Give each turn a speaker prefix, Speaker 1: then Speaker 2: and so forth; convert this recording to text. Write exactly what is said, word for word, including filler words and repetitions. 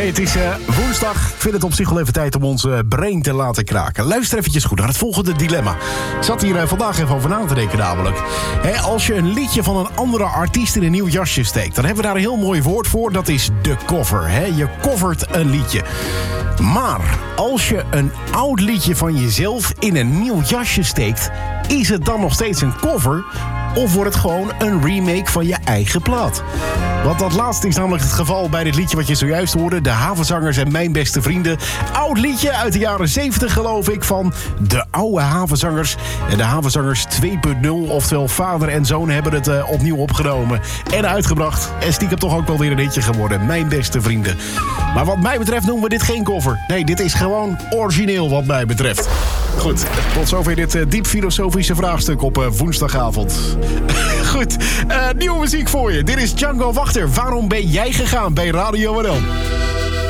Speaker 1: Hey, het is uh, woensdag. Ik vind het op zich wel even tijd om ons uh, brain te laten kraken. Luister eventjes goed naar het volgende dilemma. Ik zat hier uh, vandaag even over na te denken namelijk. He, als je een liedje van een andere artiest in een nieuw jasje steekt... dan hebben we daar een heel mooi woord voor. Dat is de cover. He. Je covert een liedje. Maar als je een oud liedje van jezelf in een nieuw jasje steekt... is het dan nog steeds een cover... of wordt het gewoon een remake van je eigen plaat? Want dat laatste is namelijk het geval bij dit liedje wat je zojuist hoorde. De Havenzangers en Mijn Beste Vrienden. Oud liedje uit de jaren zeventig geloof ik van de oude Havenzangers. En de Havenzangers twee punt nul, oftewel vader en zoon hebben het uh, opnieuw opgenomen. En uitgebracht. En stiekem toch ook wel weer een hitje geworden. Mijn Beste Vrienden. Maar wat mij betreft noemen we dit geen cover. Nee, dit is gewoon origineel wat mij betreft. Goed, tot zover dit uh, diep filosofische vraagstuk op uh, woensdagavond. Goed, uh, nieuwe muziek voor je. Dit is Django Wachter. Waarom ben jij gegaan bij Radio N L?